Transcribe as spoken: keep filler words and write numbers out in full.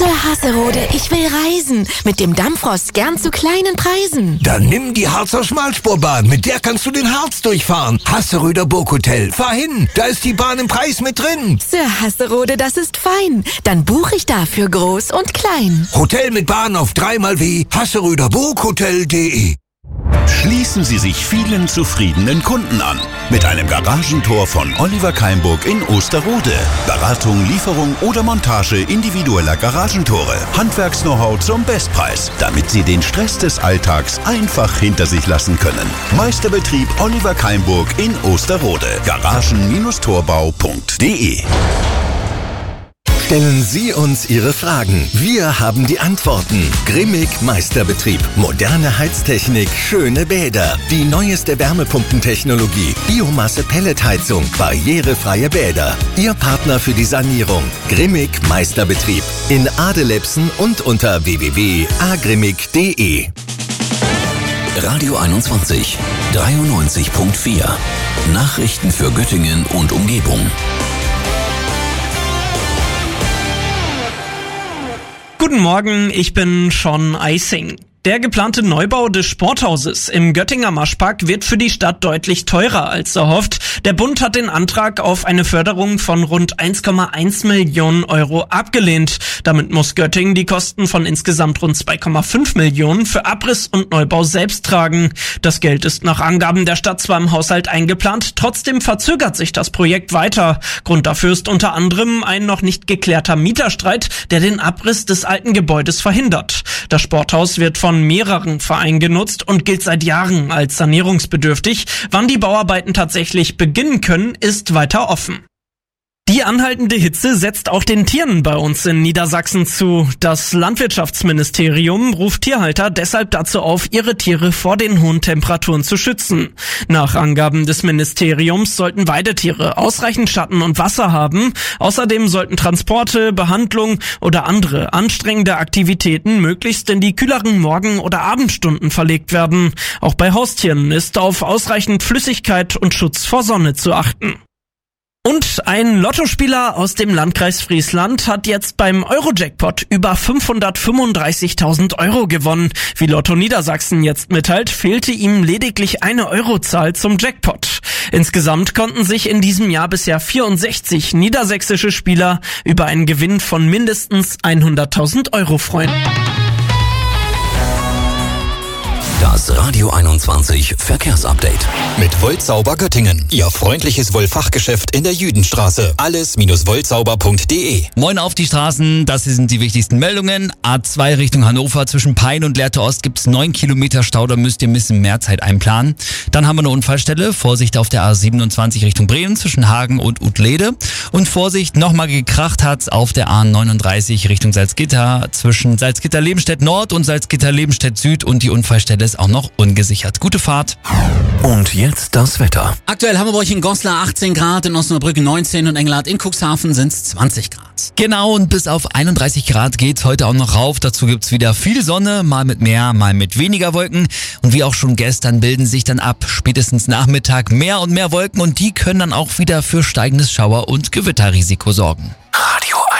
Sir Hasserode, ich will reisen. Mit dem Dampfrost gern zu kleinen Preisen. Dann nimm die Harzer Schmalspurbahn. Mit der kannst du den Harz durchfahren. Hasseröder Burghotel. Fahr hin, da ist die Bahn im Preis mit drin. Sir Hasserode, das ist fein. Dann buche ich dafür groß und klein. Hotel mit Bahn auf dreimal w hasseröder burghotel punkt de. Schließen Sie sich vielen zufriedenen Kunden an. Mit einem Garagentor von Oliver Keimburg in Osterode. Beratung, Lieferung oder Montage individueller Garagentore. Handwerks-Know-how zum Bestpreis, damit Sie den Stress des Alltags einfach hinter sich lassen können. Meisterbetrieb Oliver Keimburg in Osterode. garagen Torbau punkt de. Stellen Sie uns Ihre Fragen. Wir haben die Antworten. Grimmig Meisterbetrieb. Moderne Heiztechnik, schöne Bäder. Die neueste Wärmepumpentechnologie. Biomasse-Pelletheizung. Barrierefreie Bäder. Ihr Partner für die Sanierung. Grimmig Meisterbetrieb. In Adelebsen und unter w w w punkt a grimmig punkt de. Radio einundzwanzig, dreiundneunzig Komma vier. Nachrichten für Göttingen und Umgebung. Guten Morgen, ich bin Sean Eising. Der geplante Neubau des Sporthauses im Göttinger Maschpark wird für die Stadt deutlich teurer als erhofft. Der Bund hat den Antrag auf eine Förderung von rund eins Komma eins Millionen Euro abgelehnt. Damit muss Göttingen die Kosten von insgesamt rund zwei Komma fünf Millionen für Abriss und Neubau selbst tragen. Das Geld ist nach Angaben der Stadt zwar im Haushalt eingeplant, trotzdem verzögert sich das Projekt weiter. Grund dafür ist unter anderem ein noch nicht geklärter Mieterstreit, der den Abriss des alten Gebäudes verhindert. Das Sporthaus wird von mehreren Vereinen genutzt und gilt seit Jahren als sanierungsbedürftig. Wann die Bauarbeiten tatsächlich beginnen können, ist weiter offen. Die anhaltende Hitze setzt auch den Tieren bei uns in Niedersachsen zu. Das Landwirtschaftsministerium ruft Tierhalter deshalb dazu auf, ihre Tiere vor den hohen Temperaturen zu schützen. Nach Angaben des Ministeriums sollten Weidetiere ausreichend Schatten und Wasser haben. Außerdem sollten Transporte, Behandlung oder andere anstrengende Aktivitäten möglichst in die kühleren Morgen- oder Abendstunden verlegt werden. Auch bei Haustieren ist auf ausreichend Flüssigkeit und Schutz vor Sonne zu achten. Und ein Lottospieler aus dem Landkreis Friesland hat jetzt beim Euro-Jackpot über fünfhundertfünfunddreißigtausend Euro gewonnen. Wie Lotto Niedersachsen jetzt mitteilt, fehlte ihm lediglich eine Eurozahl zum Jackpot. Insgesamt konnten sich in diesem Jahr bisher vierundsechzig niedersächsische Spieler über einen Gewinn von mindestens hunderttausend Euro freuen. Das Radio einundzwanzig Verkehrsupdate. Mit Woltsauber Göttingen. Ihr freundliches Wollfachgeschäft in der Jüdenstraße. alles woltsauber punkt de. Moin auf die Straßen, das sind die wichtigsten Meldungen. A zwei Richtung Hannover zwischen Pein und Lehrte Ost gibt's neun Kilometer Stau, da müsst ihr ein bisschen mehr Zeit einplanen. Dann haben wir eine Unfallstelle, Vorsicht auf der A siebenundzwanzig Richtung Bremen zwischen Hagen und Utlede. Und Vorsicht, nochmal gekracht hat's auf der A neununddreißig Richtung Salzgitter zwischen Salzgitter-Lebenstedt Nord und Salzgitter-Lebenstedt Süd und die Unfallstelle ist auch noch ungesichert. Gute Fahrt. Und jetzt das Wetter. Aktuell Hamburg in Goslar achtzehn Grad, in Osnabrück neunzehn und Engelhardt in Cuxhaven sind's zwanzig Grad. Genau, und bis auf einunddreißig Grad geht's heute auch noch rauf. Dazu gibt's wieder viel Sonne, mal mit mehr, mal mit weniger Wolken. Und wie auch schon gestern bilden sich dann ab spätestens Nachmittag mehr und mehr Wolken und die können dann auch wieder für steigendes Schauer- und Gewitterrisiko sorgen. Radio